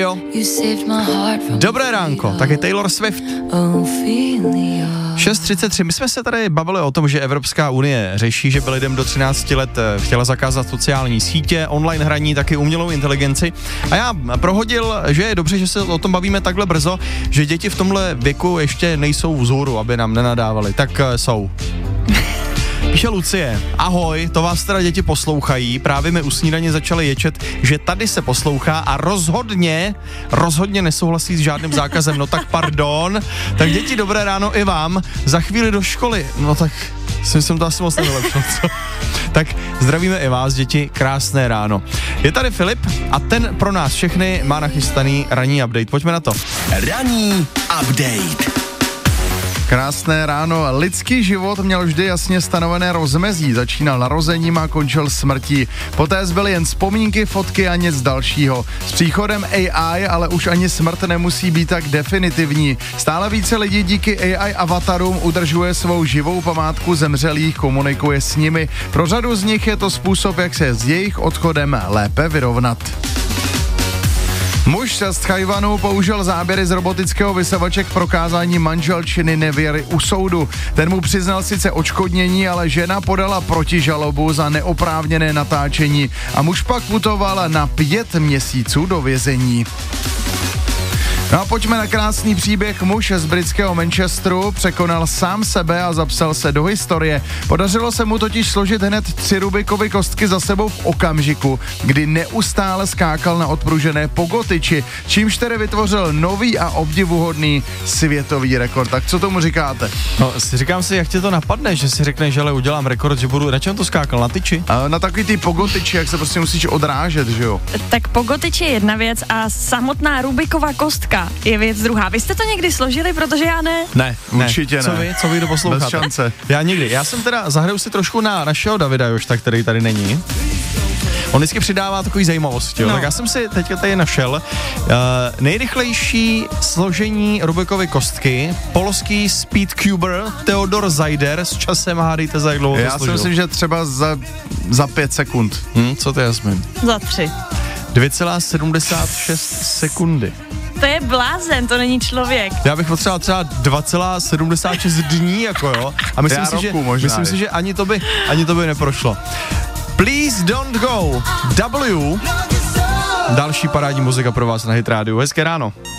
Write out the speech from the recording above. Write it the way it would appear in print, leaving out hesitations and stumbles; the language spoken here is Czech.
Jo. Dobré ránko, taky Taylor Swift. 6:33, my jsme se tady bavili o tom, že Evropská unie řeší, že by lidem do 13 let chtěla zakázat sociální sítě, online hraní, taky umělou inteligenci. A já prohodil, že je dobře, že se o tom bavíme takhle brzo, že děti v tomhle věku ještě nejsou vzhůru, aby nám nenadávali. Tak jsou. Píše Lucie, ahoj, to vás teda děti poslouchají, právě mi u snídaně začaly ječet, že tady se poslouchá a rozhodně nesouhlasí s žádným zákazem, no tak pardon, tak děti dobré ráno i vám, za chvíli do školy, no tak jsem to asi moc nevylepšil, co? Tak zdravíme i vás, děti, krásné ráno. Je tady Filip a ten pro nás všechny má nachystaný ranní update, pojďme na to. Ranní update. Krásné ráno. Lidský život měl vždy jasně stanovené rozmezí. Začínal narozením a končil smrtí. Poté zbyly jen vzpomínky, fotky a nic dalšího. S příchodem AI ale už ani smrt nemusí být tak definitivní. Stále více lidí díky AI avatarům udržuje svou živou památku zemřelých, komunikuje s nimi. Pro řadu z nich je to způsob, jak se s jejich odchodem lépe vyrovnat. Muž z Tchajwanu použil záběry z robotického vysavače k prokázání manželčiny nevěry u soudu. Ten mu přiznal sice odškodnění, ale žena podala protižalobu za neoprávněné natáčení a muž pak putoval na 5 měsíců do vězení. No a pojďme na krásný příběh. Muž z britského Manchesteru překonal sám sebe a zapsal se do historie. Podařilo se mu totiž složit hned 3 Rubikovy kostky za sebou v okamžiku, kdy neustále skákal na odpružené pogotyči, čímž tedy vytvořil nový a obdivuhodný světový rekord. Tak co tomu říkáte? No, říkám si, jak tě to napadne, že si řekneš, že ale udělám rekord, že budu, na čem to skákal, na tyči? Na takový ty pogotyči, jak se prostě musíš odrážet, že jo? Tak pogotyč je jedna věc a samotná Rubikova kostka je věc druhá. Vy jste to někdy složili, protože já ne? Ne. Určitě ne. Co vy to posloucháte? Bez šance. Já nikdy. Já jsem teda, zahraju si trošku na našeho Davida Jošta, který tady není. On vždycky přidává takový zajímavosti, tak já jsem si teďka tady našel nejrychlejší složení Rubikovy kostky, polský speedcuber Theodor Zajder, s časem hádejte za jak dlouho to složil. Já si myslím, že třeba za 5 sekund. Co ty, Jasmin? Za 3. 2,76 sekundy. To je blázen, to není člověk. Já bych potřeboval třeba 2,76 dní, jako jo. A myslím si, že ani to by neprošlo. Please don't go. W. Další parádní muzika pro vás na Hit Radio. Hezké ráno.